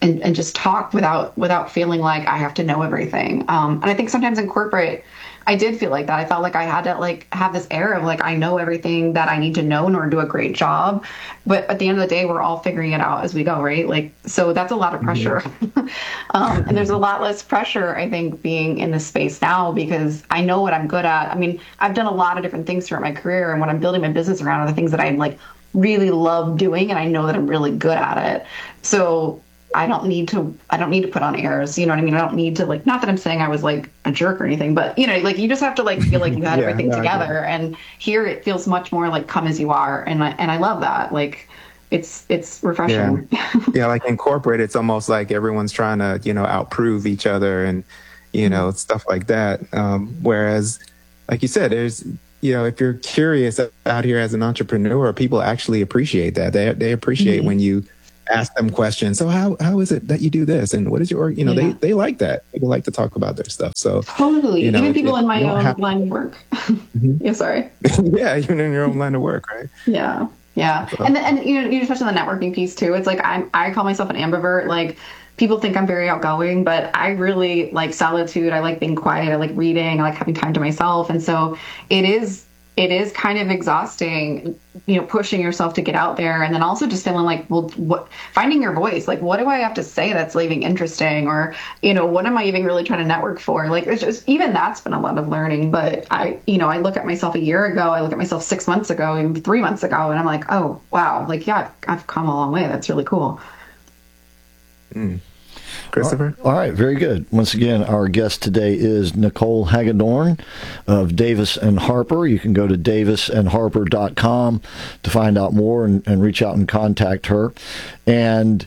and just talk without feeling like I have to know everything. And I think sometimes in corporate, I did feel like that. I felt like I had to like have this air of like I know everything that I need to know in order to do a great job. But at the end of the day, we're all figuring it out as we go, right? Like, so that's a lot of pressure. And there's a lot less pressure, I think, being in this space now because I know what I'm good at. I mean, I've done a lot of different things throughout my career, and what I'm building my business around are the things that I like really love doing, and I know that I'm really good at it. So I don't need to put on airs. You know what I mean? I don't need to like, not that I'm saying I was like a jerk or anything, but you know, like you just have to like feel like you had everything together. And here it feels much more like come as you are. And I love that. Like it's refreshing. Yeah. Like in corporate, it's almost like everyone's trying to, outprove each other and, stuff like that. Whereas like you said, there's, if you're curious out here as an entrepreneur, people actually appreciate that. They appreciate when you ask them questions. So how is it that you do this? And what is your, they like that. People like to talk about their stuff. So totally. Even people in my own line of work. Yeah, sorry. Yeah, even in your own line of work, right? Yeah. Yeah. So. And you touched on the networking piece too. It's like I call myself an ambivert. Like people think I'm very outgoing, but I really like solitude. I like being quiet. I like reading. I like having time to myself. And so it is kind of exhausting, pushing yourself to get out there. And then also just feeling like, well, finding your voice, like, what do I have to say that's leaving interesting? Or, what am I even really trying to network for? Like, it's just, even that's been a lot of learning. But I look at myself a year ago, I look at myself 6 months ago, even 3 months ago, and I'm like, oh, wow. Like, yeah, I've come a long way. That's really cool. Christopher? All right, very good. Once again, our guest today is Nicole Hagedorn of Davis and Harper. You can go to davisandharper.com to find out more and reach out and contact her. And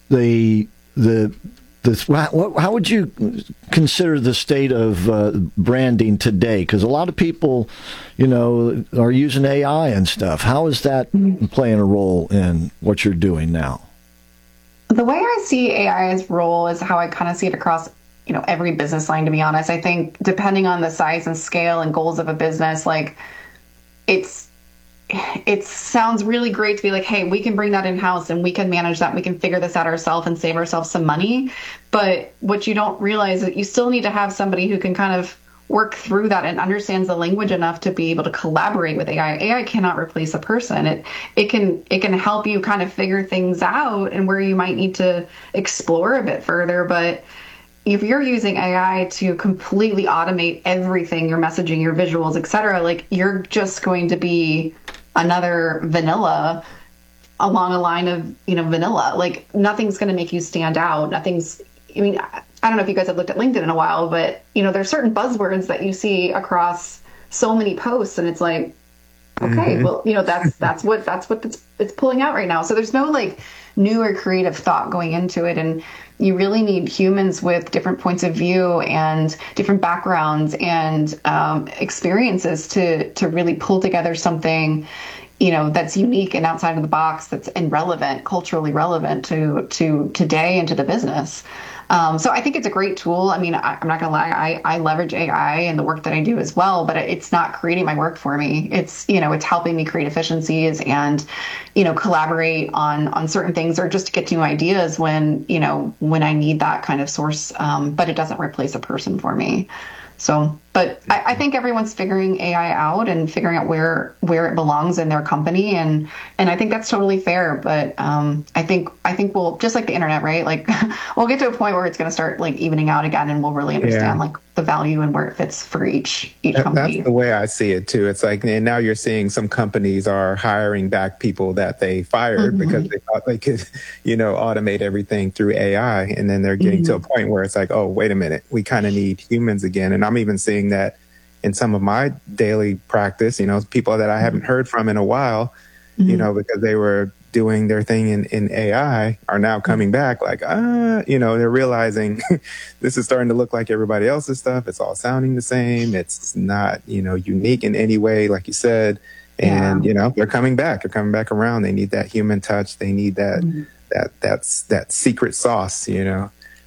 how would you consider the state of branding today? Because a lot of people, are using AI and stuff. How is that playing a role in what you're doing now? The way I see AI's role is how I kind of see it across, every business line, to be honest. I think depending on the size and scale and goals of a business, like it sounds really great to be like, hey, we can bring that in-house and we can manage that. We can figure this out ourselves and save ourselves some money. But what you don't realize is that you still need to have somebody who can kind of work through that and understands the language enough to be able to collaborate with AI. AI cannot replace a person. It can help you kind of figure things out and where you might need to explore a bit further. But if you're using AI to completely automate everything, your messaging, your visuals, etc., like you're just going to be another vanilla along a line of, vanilla. Like nothing's going to make you stand out. I don't know if you guys have looked at LinkedIn in a while, but there's certain buzzwords that you see across so many posts, and it's like, okay, well, that's what it's pulling out right now. So there's no like new or creative thought going into it, and you really need humans with different points of view and different backgrounds and experiences to really pull together something that's unique and outside of the box, that's relevant, culturally relevant to today and to the business. So I think it's a great tool. I mean, I'm not going to lie. I leverage AI in the work that I do as well, but it's not creating my work for me. It's, it's helping me create efficiencies and, collaborate on certain things or just to get new ideas when I need that kind of source. But it doesn't replace a person for me. So, but I think everyone's figuring AI out and figuring out where it belongs in their company, and I think that's totally fair. But I think we'll, just like the internet, right? Like we'll get to a point where it's going to start like evening out again, and we'll really understand like the value and where it fits for each company. That's the way I see it too. It's like, and now you're seeing some companies are hiring back people that they fired because they thought they could, automate everything through AI, and then they're getting to a point where it's like, oh, wait a minute, we kind of need humans again. And I'm even seeing that in some of my daily practice, people that I haven't heard from in a while, because they were doing their thing in AI are now coming back like, they're realizing this is starting to look like everybody else's stuff. It's all sounding the same. It's not, unique in any way, like you said. And, they're coming back. They're coming back around. They need that human touch. They need that, that secret sauce,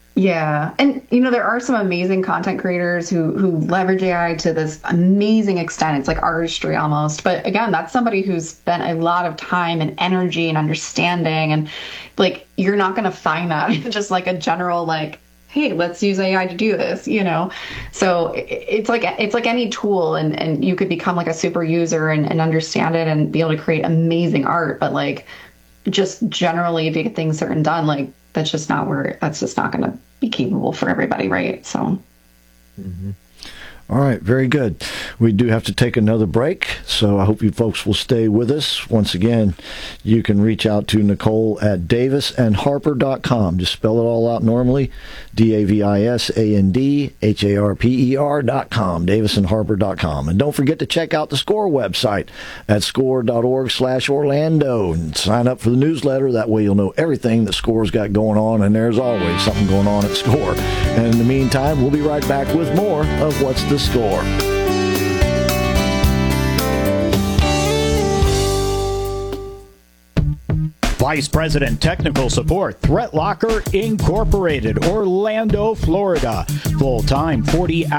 Yeah. And, there are some amazing content creators who leverage AI to this amazing extent. It's like artistry almost. But again, that's somebody who's spent a lot of time and energy and understanding. And like, you're not going to find that just like a general, like, hey, let's use AI to do this, So it's like any tool, and you could become like a super user and understand it and be able to create amazing art. But like, just generally to get things certain done, like, that's just not going to be capable for everybody, right? So. Mm-hmm. All right, very good. We do have to take another break, so I hope you folks will stay with us. Once again, you can reach out to Nicole at davisandharper.com. Just spell it all out normally, DAVISANDHARPER.com, davisandharper.com. And don't forget to check out the SCORE website at score.org/Orlando and sign up for the newsletter. That way you'll know everything that SCORE's got going on, and there's always something going on at SCORE. And in the meantime, we'll be right back with more of What's the Score. Vice President Technical Support, Threat Locker Incorporated, Orlando, Florida. Full-time, 40 hours.